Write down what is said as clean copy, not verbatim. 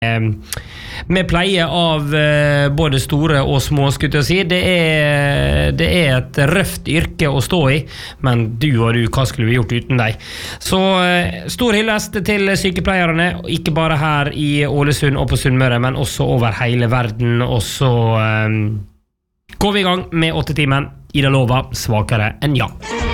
med pleie av både store og små, skulle jeg si. Det er et røft yrke å stå i, men du, hva skulle vi gjort uten deg? Så stor hyllest til sykepleierne, ikke bare her i Ålesund og på Sunnmøre, men også over hele verden. Og så går vi i gang med 8-timen. Ida Lova, svakere enn ja.